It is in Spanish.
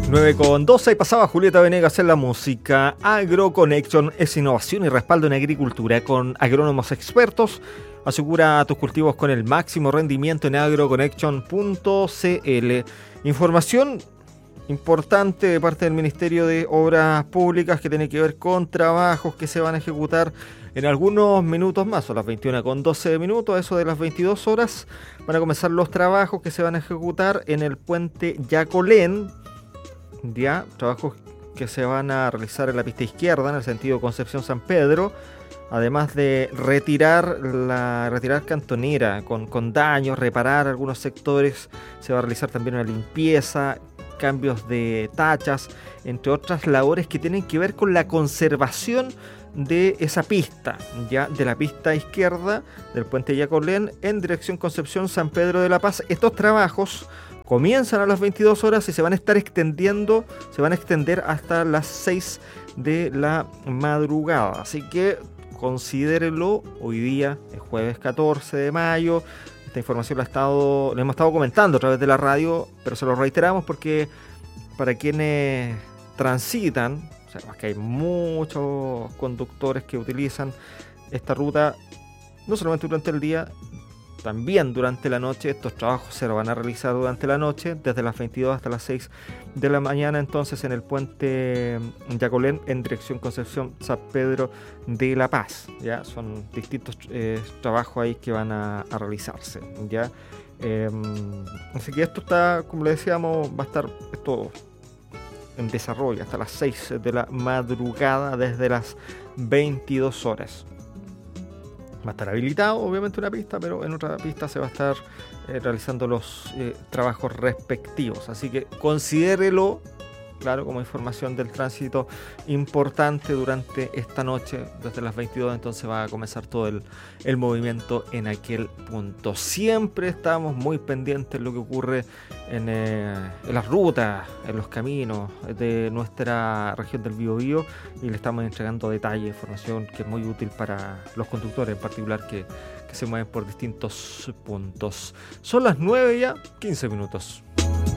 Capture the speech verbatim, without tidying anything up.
nueve con doce y pasaba Julieta Venegas en la música. AgroConnection es innovación y respaldo en agricultura con agrónomos expertos. Asegura tus cultivos con el máximo rendimiento en agroconnection punto c l. Información importante de parte del Ministerio de Obras Públicas que tiene que ver con trabajos que se van a ejecutar en algunos minutos más. Son las veintiuna con doce minutos, a eso de las veintidós horas van a comenzar los trabajos que se van a ejecutar en el puente Yacolén. Ya, trabajos que se van a realizar en la pista izquierda, en el sentido Concepción-San Pedro, además de retirar la retirar cantonera con, con daños, reparar algunos sectores. Se va a realizar también una limpieza, cambios de tachas, entre otras labores que tienen que ver con la conservación de esa pista, ya de la pista izquierda del puente Yacolén en dirección Concepción-San Pedro de la Paz. Estos trabajos comienzan a las veintidós horas y se van a estar extendiendo, se van a extender hasta las seis de la madrugada. Así que considérelo, hoy día es jueves catorce de mayo. Esta información la, ha estado, la hemos estado comentando a través de la radio, pero se lo reiteramos porque para quienes transitan, o sea, que hay muchos conductores que utilizan esta ruta, no solamente durante el día, también durante la noche. Estos trabajos se van a realizar durante la noche, desde las veintidós hasta las seis de la mañana, entonces en el puente Yacolén en dirección Concepción San Pedro de la Paz. Ya son distintos eh, trabajos ahí que van a, a realizarse. Ya, eh, así que esto está, como le decíamos, va a estar esto en desarrollo hasta las seis de la madrugada, desde las veintidós horas. Va a estar habilitado, obviamente, una pista, pero en otra pista se va a estar eh, realizando los eh, trabajos respectivos. Así que considérelo, claro, como información del tránsito importante durante esta noche. Desde las veintidós entonces va a comenzar todo el, el movimiento en aquel punto. Siempre estamos muy pendientes de lo que ocurre en, eh, en las rutas, en los caminos de nuestra región del Biobío, y le estamos entregando detalle, información que es muy útil para los conductores en particular que, que se mueven por distintos puntos. Son las nueve ya, quince minutos.